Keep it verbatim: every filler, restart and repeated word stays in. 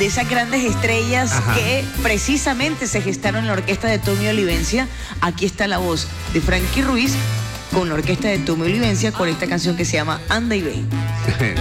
de esas grandes estrellas Ajá. que precisamente se gestaron en la orquesta de Tommy Olivencia. Aquí está la voz de Frankie Ruiz con la orquesta de Tommy Olivencia con esta canción que se llama Anda y Ve.